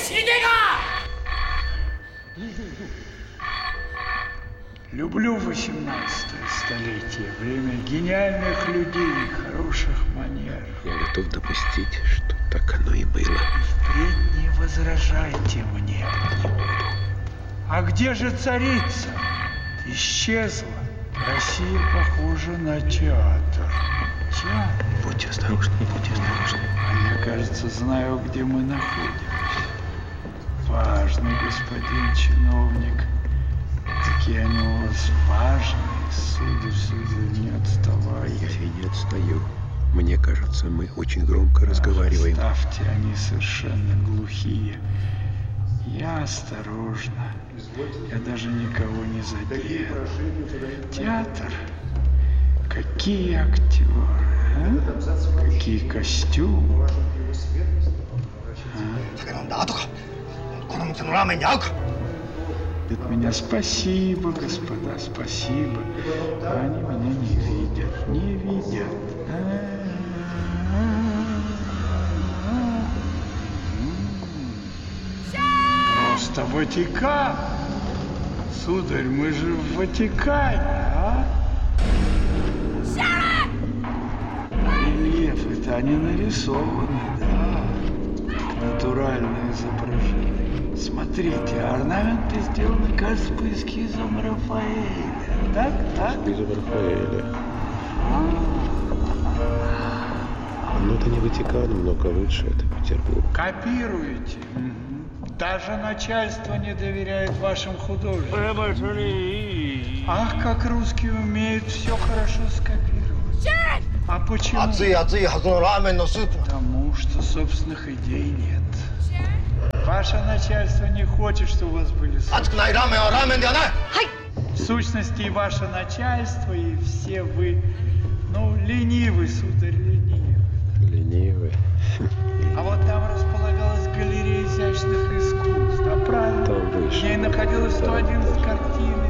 Люблю 18 столетие, время гениальных людей, хороших манер. Я готов допустить, что так оно и было. И впредь не возражайте мне. А где же царица? Исчезла. Россия похожа на театр. Театр? Будьте осторожны, будьте осторожны. А я, кажется, знаю, где мы находимся. Важный господин чиновник. Какие они у вас важные, сударь, не отставай. Я не отстаю. Мне кажется, мы очень громко разговариваем. Ставьте, они совершенно глухие. Я осторожно. Я даже никого не задену. Театр. Какие актеры, а? Какие костюмы. От меня спасибо, господа, спасибо. А они меня не видят, не видят. Просто Ватикан. Сударь, мы же в Ватикане, а? Рельефы-то они нарисованы, да. Натуральное изображение. Смотрите, орнаменты сделаны, кажется, по эскизам Рафаэля. Так? Эскизам Рафаэля. Ну, это не Ватикан, много лучше, это Петербург. Копируете. Даже начальство не доверяет вашим художникам. Ах, как русские умеют все хорошо скопировать. А почему? Потому что собственных идей нет. Ваше начальство не хочет, чтобы у вас были в сущности, и ваше начальство, и все вы, ленивы, сударь, ленивы. Ленивы. А вот там располагалась галерея изящных искусств, да, правильно? Там выше. В ней находилось 111 картин